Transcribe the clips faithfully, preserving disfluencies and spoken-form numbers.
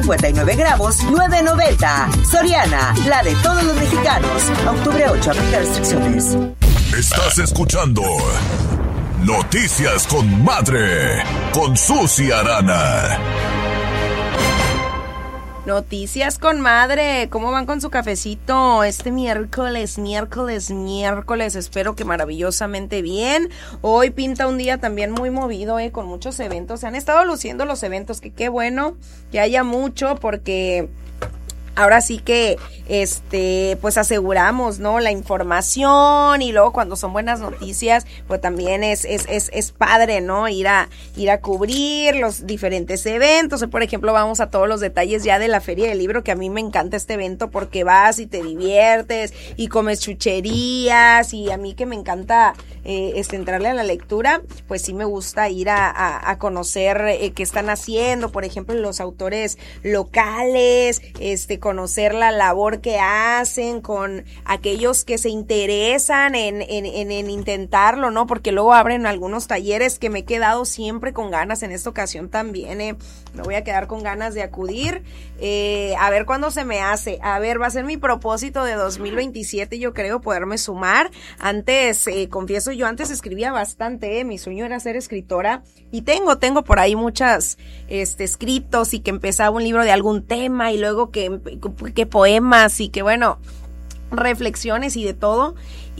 cincuenta y nueve gramos, nueve noventa. Soriana, la de todos los mexicanos. Octubre ocho, aplica restricciones. Estás escuchando Noticias con Madre, con Susi Arana. Noticias con Madre, ¿cómo van con su cafecito? Este miércoles, miércoles, miércoles, espero que maravillosamente bien. Hoy pinta un día también muy movido, eh, con muchos eventos. Se han estado luciendo los eventos, que qué bueno que haya mucho, porque ahora sí que, este, pues aseguramos, ¿no? La información, y luego cuando son buenas noticias, pues también es, es, es, es padre, ¿no? Ir a, ir a cubrir los diferentes eventos. Por ejemplo, vamos a todos los detalles ya de la Feria del Libro, que a mí me encanta este evento porque vas y te diviertes y comes chucherías, y a mí que me encanta eh, este, entrarle a la lectura, pues sí me gusta ir a, a, a conocer eh, qué están haciendo, por ejemplo, los autores locales, este, conocer la labor que hacen con aquellos que se interesan en, en, en, en intentarlo, ¿no? Porque luego abren algunos talleres que me he quedado siempre con ganas. En esta ocasión también, eh, me voy a quedar con ganas de acudir, eh, a ver cuándo se me hace. A ver, va a ser mi propósito de dos mil veintisiete, yo creo, poderme sumar. Antes, eh, confieso, yo antes escribía bastante, eh, mi sueño era ser escritora, y tengo, tengo por ahí muchas, este, escritos, y que empezaba un libro de algún tema, y luego que que poemas, y que bueno, reflexiones y de todo,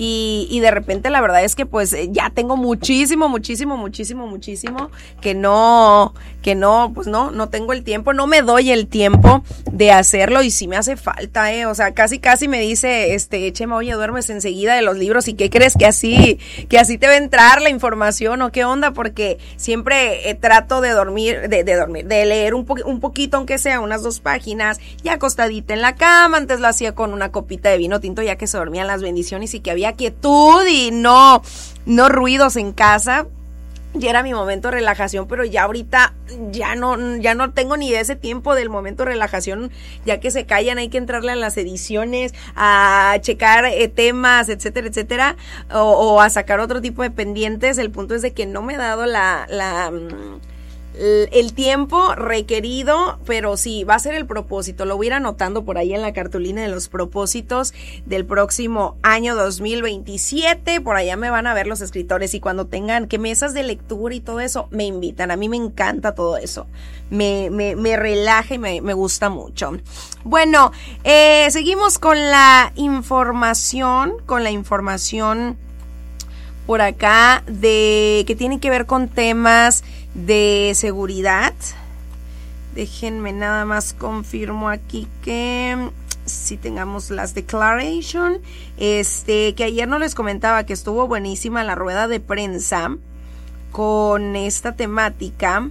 y, y de repente la verdad es que pues ya tengo muchísimo, muchísimo, muchísimo, muchísimo que no, que no, pues no, no tengo el tiempo, no me doy el tiempo de hacerlo, y sí me hace falta, eh, o sea, casi casi me dice, este, Chema, oye, duermes enseguida de los libros, ¿y qué crees? Que así, que así te va a entrar la información, o qué onda, porque siempre eh, trato de dormir, de, de dormir, de leer un, po- un poquito, aunque sea unas dos páginas, ya acostadita en la cama. Antes lo hacía con una copita de vino tinto, ya que se dormían las bendiciones y que había quietud y no, no ruidos en casa. Ya era mi momento de relajación, pero ya ahorita ya no, ya no tengo ni de ese tiempo del momento de relajación, ya que se callan, hay que entrarle a las ediciones, a checar eh, temas, etcétera, etcétera, o, o a sacar otro tipo de pendientes. El punto es de que no me he dado la, la, el tiempo requerido, pero sí, va a ser el propósito. Lo voy a ir anotando por ahí en la cartulina de los propósitos del próximo año dos mil veintisiete. Por allá me van a ver los escritores, y cuando tengan que mesas de lectura y todo eso, me invitan. A mí me encanta todo eso. Me, me, me relaja y me, me gusta mucho. Bueno, eh, seguimos con la información, con la información por acá de que tiene que ver con temas de seguridad. Déjenme nada más confirmo aquí que si tengamos las declaration, este, que ayer no les comentaba que estuvo buenísima la rueda de prensa con esta temática,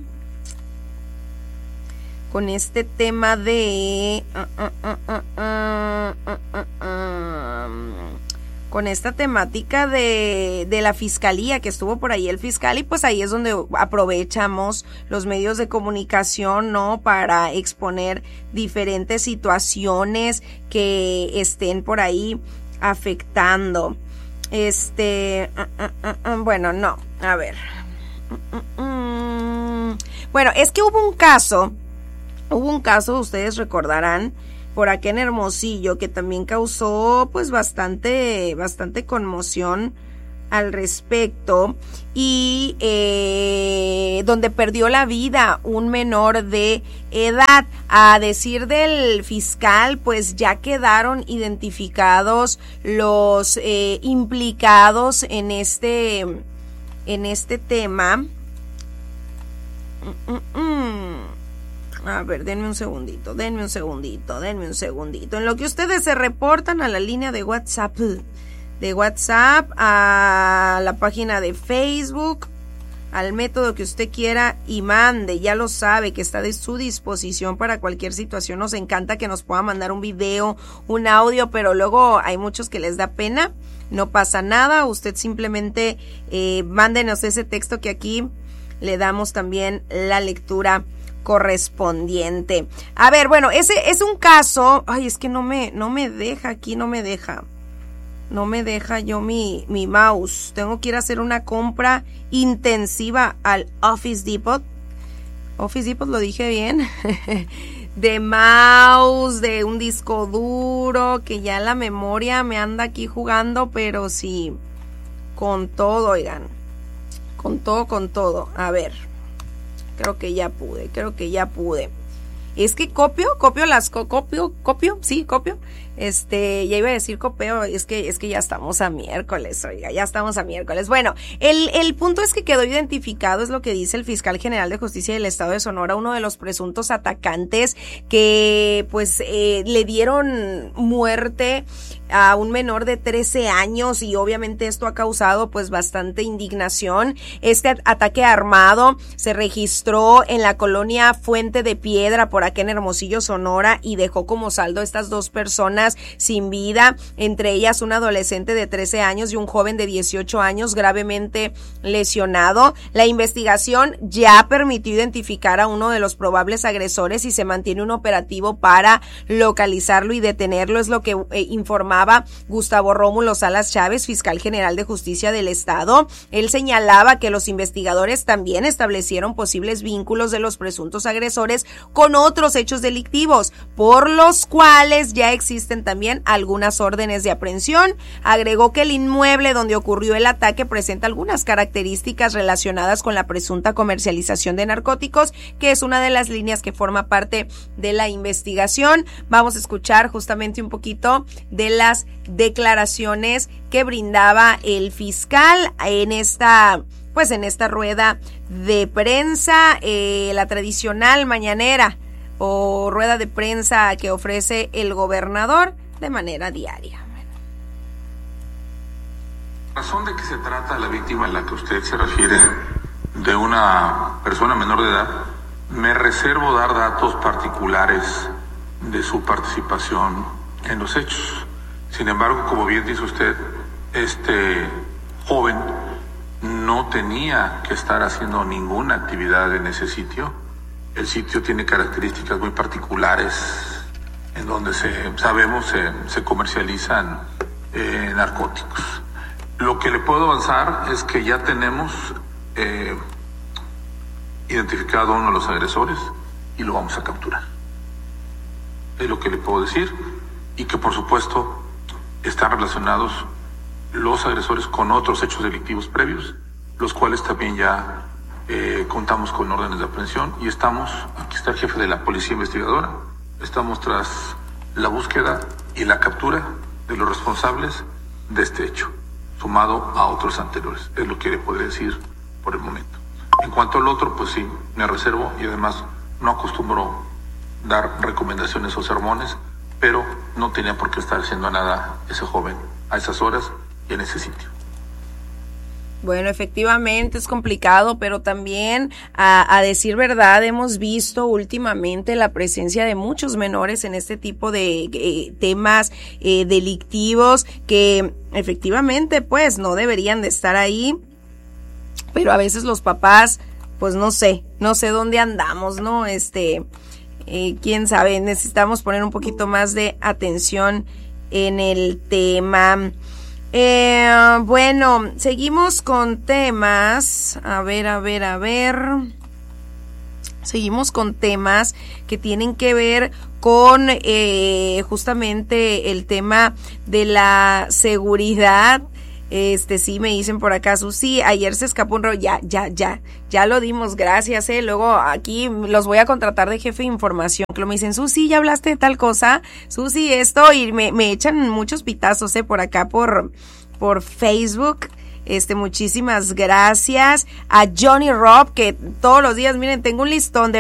con este tema de uh, uh, uh, uh, uh, uh, uh, con esta temática de, de la fiscalía, que estuvo por ahí el fiscal, y pues ahí es donde aprovechamos los medios de comunicación, ¿no? Para exponer diferentes situaciones que estén por ahí afectando. Este, uh, uh, uh, uh, bueno, no, a ver. Uh, uh, uh. Bueno, es que hubo un caso, hubo un caso, ustedes recordarán, por acá en Hermosillo, que también causó pues bastante, bastante conmoción al respecto, y eh, donde perdió la vida un menor de edad. A decir del fiscal, pues ya quedaron identificados los eh, implicados en este, en este tema. Mm, mm, mm. A ver, denme un segundito, denme un segundito, denme un segundito. En lo que ustedes se reportan a la línea de WhatsApp, de WhatsApp, a la página de Facebook, al método que usted quiera y mande. Ya lo sabe que está de su disposición para cualquier situación. Nos encanta que nos pueda mandar un video, un audio, pero luego hay muchos que les da pena. No pasa nada, usted simplemente eh, mándenos ese texto que aquí le damos también la lectura correspondiente. A ver, bueno, ese es un caso. Ay, es que no me, no me deja aquí, no me deja. No me deja yo mi, mi mouse. Tengo que ir a hacer una compra intensiva al Office Depot. Office Depot, lo dije bien. de mouse, de un disco duro, que ya la memoria me anda aquí jugando, pero sí, con todo, oigan, con todo, con todo. A ver, creo que ya pude, creo que ya pude. Es que copio, copio las, co- copio, copio, sí, copio. Este, ya iba a decir copio, es que, es que ya estamos a miércoles, oiga, ya estamos a miércoles. Bueno, el, el punto es que quedó identificado, es lo que dice el fiscal general de justicia del estado de Sonora, uno de los presuntos atacantes que, pues, eh, le dieron muerte a un menor de trece años, y obviamente esto ha causado pues bastante indignación. Este ataque armado se registró en la colonia Fuente de Piedra, por acá en Hermosillo, Sonora, y dejó como saldo estas dos personas sin vida, entre ellas un adolescente de trece años y un joven de dieciocho años gravemente lesionado. La investigación ya permitió identificar a uno de los probables agresores y se mantiene un operativo para localizarlo y detenerlo, es lo que eh, informa Gustavo Rómulo Salas Chávez, fiscal general de justicia del estado. Él señalaba que los investigadores también establecieron posibles vínculos de los presuntos agresores con otros hechos delictivos, por los cuales ya existen también algunas órdenes de aprehensión. Agregó que el inmueble donde ocurrió el ataque presenta algunas características relacionadas con la presunta comercialización de narcóticos, que es una de las líneas que forma parte de la investigación. Vamos a escuchar justamente un poquito de la las declaraciones que brindaba el fiscal en esta, pues en esta rueda de prensa, eh, la tradicional mañanera o rueda de prensa que ofrece el gobernador de manera diaria. La razón de que se trata la víctima a la que usted se refiere, de una persona menor de edad, me reservo dar datos particulares de su participación en los hechos. Sin embargo, como bien dice usted, este joven no tenía que estar haciendo ninguna actividad en ese sitio. El sitio tiene características muy particulares en donde se, sabemos se, se comercializan eh, narcóticos. Lo que le puedo avanzar es que ya tenemos eh, identificado a uno de los agresores y lo vamos a capturar. Es lo que le puedo decir, y que por supuesto están relacionados los agresores con otros hechos delictivos previos, los cuales también ya eh, contamos con órdenes de aprehensión, y estamos, aquí está el jefe de la policía investigadora, estamos tras la búsqueda y la captura de los responsables de este hecho, sumado a otros anteriores. Es lo que le podría decir por el momento. En cuanto al otro, pues sí, me reservo, y además no acostumbro dar recomendaciones o sermones, pero no tenía por qué estar haciendo nada ese joven a esas horas y en ese sitio. Bueno, efectivamente es complicado, pero también, a, a decir verdad, hemos visto últimamente la presencia de muchos menores en este tipo de eh, temas eh, delictivos que efectivamente pues no deberían de estar ahí, pero a veces los papás, pues no sé, no sé dónde andamos, ¿no? Este... Eh, quién sabe, necesitamos poner un poquito más de atención en el tema. Eh, bueno, seguimos con temas. A ver, a ver, a ver. Seguimos con temas que tienen que ver con eh, justamente el tema de la seguridad. Este, sí, me dicen por acá, Susi, ayer se escapó un rollo, ya, ya, ya, ya lo dimos, gracias, eh, luego aquí los voy a contratar de jefe de información, que lo me dicen, Susi, ya hablaste de tal cosa, Susi, esto, y me, me echan muchos pitazos, eh, por acá, por, por Facebook. Este, muchísimas gracias a Johnny Rob, que todos los días, miren, tengo un listón de